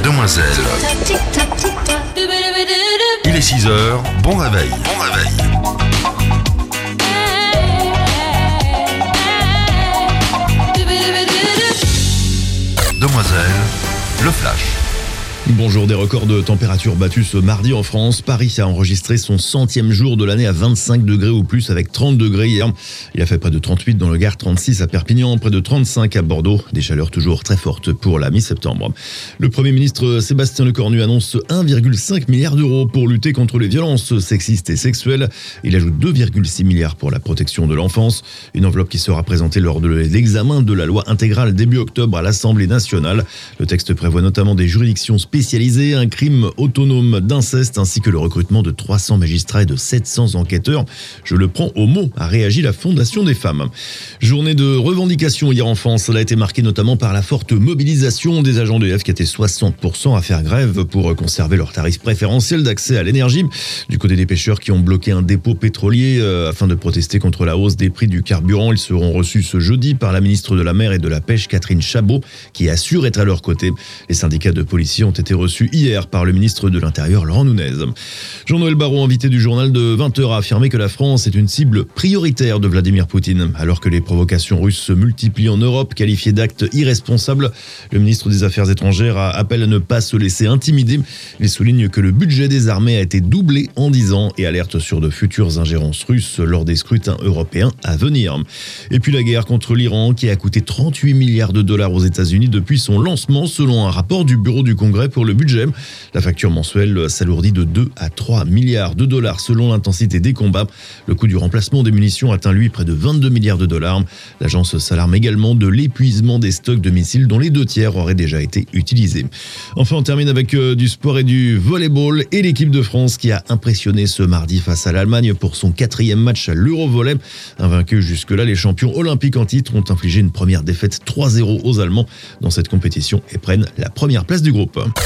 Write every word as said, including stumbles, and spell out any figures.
Demoiselle. Il est six heures, bon réveil. Bon réveil. Demoiselle, le flash. Bonjour, des records de température battus ce mardi en France. Paris a enregistré son centième jour de l'année à vingt-cinq degrés ou plus avec trente degrés hier. Il a fait près de trente-huit dans le Gard, trente-six à Perpignan, près de trente-cinq à Bordeaux. Des chaleurs toujours très fortes pour la mi-septembre. Le Premier ministre Sébastien Lecornu annonce un virgule cinq milliard d'euros pour lutter contre les violences sexistes et sexuelles. Il ajoute deux virgule six milliards pour la protection de l'enfance. Une enveloppe qui sera présentée lors de l'examen de la loi intégrale début octobre à l'Assemblée nationale. Le texte prévoit notamment des juridictions spécialisées spécialisé, un crime autonome d'inceste ainsi que le recrutement de trois cents magistrats et de sept cents enquêteurs. Je le prends au mot, a réagi la Fondation des femmes. Journée de revendication hier en France. Elle a été marquée notamment par la forte mobilisation des agents d'E D F qui étaient soixante pour cent à faire grève pour conserver leur tarif préférentiel d'accès à l'énergie. Du côté des pêcheurs qui ont bloqué un dépôt pétrolier euh, afin de protester contre la hausse des prix du carburant, ils seront reçus ce jeudi par la ministre de la Mer et de la Pêche, Catherine Chabot, qui assure être à leur côté. Les syndicats de policiers ont été été reçu hier par le ministre de l'Intérieur, Laurent Nunez. Jean-Noël Barrot, invité du journal de vingt heures, a affirmé que la France est une cible prioritaire de Vladimir Poutine. Alors que les provocations russes se multiplient en Europe, qualifiées d'actes irresponsables, le ministre des Affaires étrangères a appelé à ne pas se laisser intimider. Il souligne que le budget des armées a été doublé en dix ans et alerte sur de futures ingérences russes lors des scrutins européens à venir. Et puis la guerre contre l'Iran qui a coûté trente-huit milliards de dollars aux États-Unis depuis son lancement, selon un rapport du Bureau du Congrès pour le budget. La facture mensuelle s'alourdit de deux à trois milliards de dollars selon l'intensité des combats. Le coût du remplacement des munitions atteint lui près de vingt-deux milliards de dollars. L'agence s'alarme également de l'épuisement des stocks de missiles dont les deux tiers auraient déjà été utilisés. Enfin, on termine avec euh, du sport et du volleyball et l'équipe de France qui a impressionné ce mardi face à l'Allemagne pour son quatrième match à l'Eurovolley. Invaincus jusque-là, les champions olympiques en titre ont infligé une première défaite trois zéro aux Allemands dans cette compétition et prennent la première place du groupe.